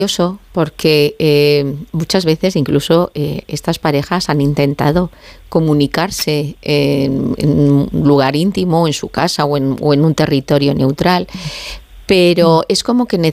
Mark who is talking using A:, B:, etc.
A: porque muchas veces incluso estas parejas han intentado comunicarse en un lugar íntimo, en su casa o en un territorio neutral, pero es como que